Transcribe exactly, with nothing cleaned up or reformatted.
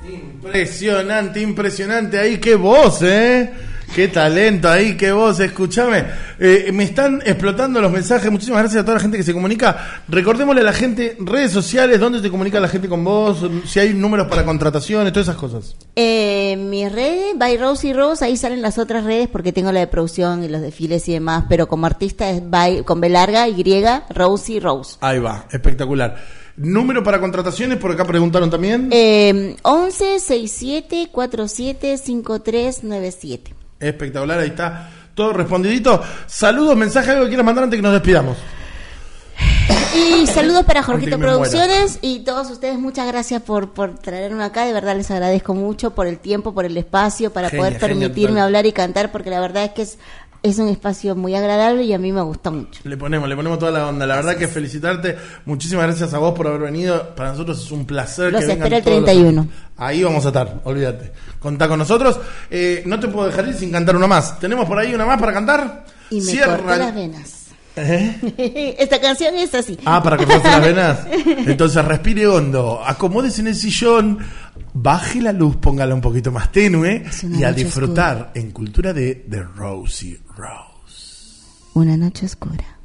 Impresionante, impresionante. Ahí, qué voz, ¿eh? Qué talento ahí, qué voz. Escúchame, eh, me están explotando los mensajes. Muchísimas gracias a toda la gente que se comunica. Recordémosle a la gente, redes sociales, dónde te comunica la gente con vos, si hay números para contrataciones, todas esas cosas. Eh, mis redes, by Rose y Rose, ahí salen las otras redes porque tengo la de producción y los desfiles y demás, pero como artista es by, con B larga, Y, Rose y Rose. Ahí va, espectacular. Número para contrataciones, por acá preguntaron también. Eh, once sesenta y siete cuarenta y siete cincuenta y tres noventa y siete. Espectacular, ahí está todo respondidito. Saludos, mensaje, algo que quieras mandar antes que nos despidamos. Y saludos para Jorgito me Producciones muera. Y todos ustedes, muchas gracias por, por traerme acá, de verdad les agradezco mucho por el tiempo, por el espacio, para genia, poder permitirme genial, hablar y cantar, porque la verdad es que es Es un espacio muy agradable y a mí me gusta mucho. Le ponemos, le ponemos toda la onda. La verdad que felicitarte. Muchísimas gracias a vos por haber venido. Para nosotros es un placer. Los que vengan espero el treinta y uno. Los... Ahí vamos a estar, olvídate. Contá con nosotros. Eh, no te puedo dejar ir sin cantar una más. ¿Tenemos por ahí una más para cantar? Y me Cierra... corté las venas. ¿Eh? Esta canción es así. Ah, para cortarse las venas. Entonces respire hondo, acomódese en el sillón, baje la luz, póngala un poquito más tenue y a disfrutar oscura. En Cultura de The Rosy Rose. Una noche oscura.